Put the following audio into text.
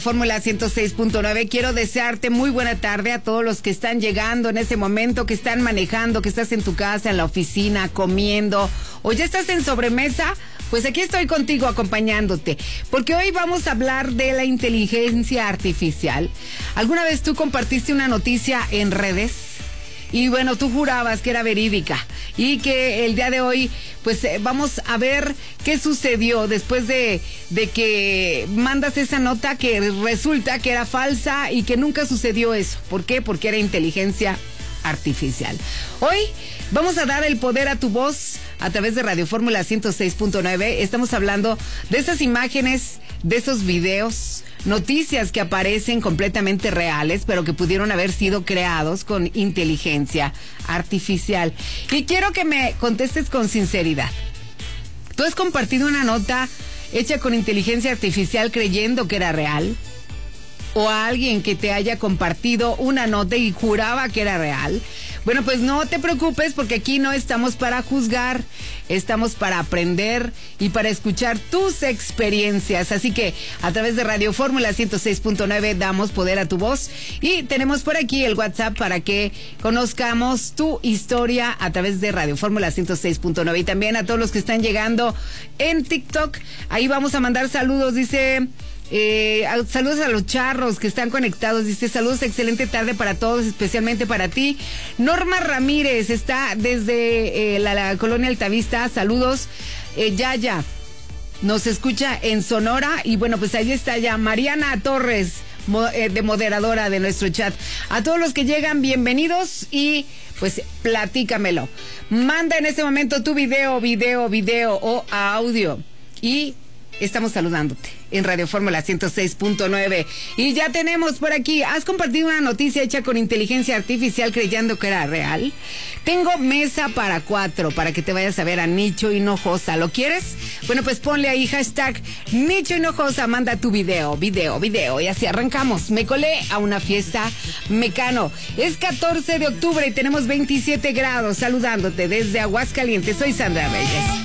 Fórmula 106.9, quiero desearte muy buena tarde a todos los que están llegando en ese momento, que están manejando, que estás en tu casa, en la oficina, comiendo, o ya estás en sobremesa. Pues aquí estoy contigo acompañándote, porque hoy vamos a hablar de la inteligencia artificial. ¿Alguna vez tú compartiste una noticia en redes? Y bueno, tú jurabas que era verídica y que el día de hoy, pues vamos a ver qué sucedió después de que mandas esa nota que resulta que era falsa y que nunca sucedió eso. ¿Por qué? Porque era inteligencia artificial. Hoy vamos a dar el poder a tu voz a través de Radio Fórmula 106.9. Estamos hablando de esas imágenes, de esos videos, noticias que aparecen completamente reales, pero que pudieron haber sido creados con inteligencia artificial. Y quiero que me contestes con sinceridad. ¿Tú has compartido una nota hecha con inteligencia artificial creyendo que era real? ¿O a alguien que te haya compartido una nota y juraba que era real? Bueno, pues no te preocupes, porque aquí no estamos para juzgar, estamos para aprender y para escuchar tus experiencias. Así que a través de Radio Fórmula 106.9 damos poder a tu voz y tenemos por aquí el WhatsApp para que conozcamos tu historia a través de Radio Fórmula 106.9 y también a todos los que están llegando en TikTok. Ahí vamos a mandar saludos, dice... saludos a los charros que están conectados. Dice: saludos, excelente tarde para todos, especialmente para ti. Norma Ramírez está desde la colonia Altavista. Saludos. Yaya nos escucha en Sonora. Y bueno, pues ahí está ya Mariana Torres, de moderadora de nuestro chat. A todos los que llegan, bienvenidos y pues platícamelo. Manda en este momento tu video o audio y estamos saludándote en Radio Fórmula 106.9. Y ya tenemos por aquí: ¿has compartido una noticia hecha con inteligencia artificial creyendo que era real? Tengo mesa para 4 para que te vayas a ver a Nicho Hinojosa. ¿Lo quieres? Bueno, pues ponle ahí hashtag Nicho Hinojosa, manda tu video. Y así arrancamos. Me colé a una fiesta Mecano. Es 14 de octubre y tenemos 27 grados. Saludándote desde Aguascalientes. Soy Sandra Reyes.